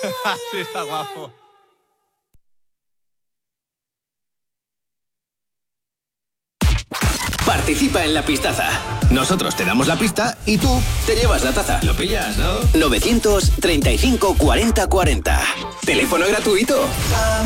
Sí, está guapo. Participa en la pistaza. Nosotros te damos la pista y tú te llevas la taza. ¿Lo pillas, no? 935 40 40. Teléfono gratuito.